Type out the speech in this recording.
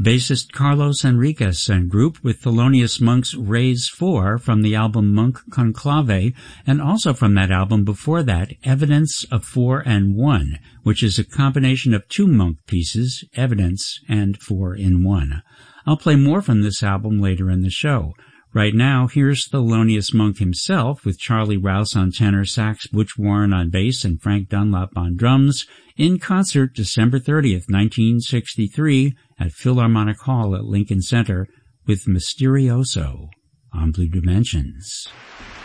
Bassist Carlos Enriquez and group with Thelonious Monk's Raise 4 from the album Monk Conclave, and also from that album before that, Evidence of 4 and 1, which is a combination of two Monk pieces, Evidence and 4 in 1. I'll play more from this album later in the show. Right now, here's Thelonious Monk himself with Charlie Rouse on tenor sax, Butch Warren on bass, and Frank Dunlop on drums, in concert December 30th, 1963, at Philharmonic Hall at Lincoln Center with Mysterioso on Blue Dimensions.